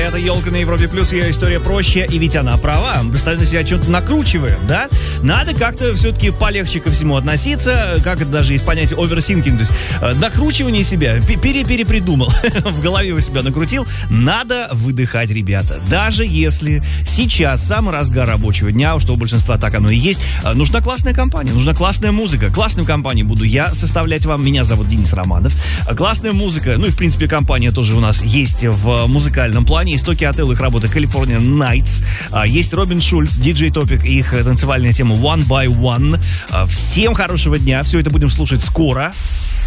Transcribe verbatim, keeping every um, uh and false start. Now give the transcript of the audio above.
Это елка на Европе Плюс, ее история проще, и ведь она права. Мы постоянно себя что-то накручиваем, да? Надо как-то все-таки полегче ко всему относиться, как это даже есть понятие оверсинкинг, то есть э, накручивание себя, пере-перепридумал, в голове у себя накрутил. Надо выдыхать, ребята. Даже если сейчас самый разгар рабочего дня, что у большинства так оно и есть, э, нужна классная компания, нужна классная музыка. Классную компанию буду я составлять вам. Меня зовут Денис Романов. Классная музыка, ну и в принципе компания тоже у нас есть в музыкальном плане. Истоки Отелло, их работа California Nights. Есть Робин Шульц, диджей Топик и их танцевальная тема One by One. Всем хорошего дня. Все это будем слушать скоро.